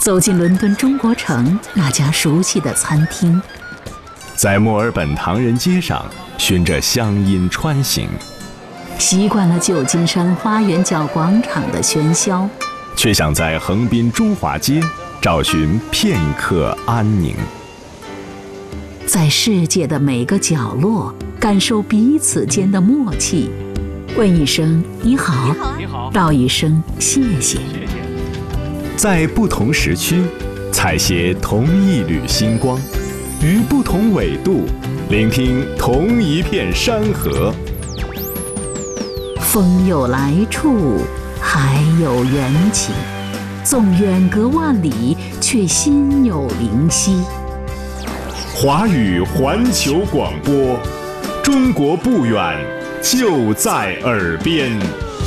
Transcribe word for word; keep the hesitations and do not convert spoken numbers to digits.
走进伦敦中国城那家熟悉的餐厅， 在墨尔本唐人街上循着乡音穿行， 习惯了旧金山花园角广场的喧嚣， 却想在横滨中华街找寻片刻安宁。 在世界的每个角落感受彼此间的默契，问一声你好， 你好， 道一声谢谢。 在不同时区采撷同一缕星光，于不同纬度聆听同一片山河。 风有来处，海有缘起，纵远隔万里，却心有灵犀。 华语环球广播，中国不远，就在耳边。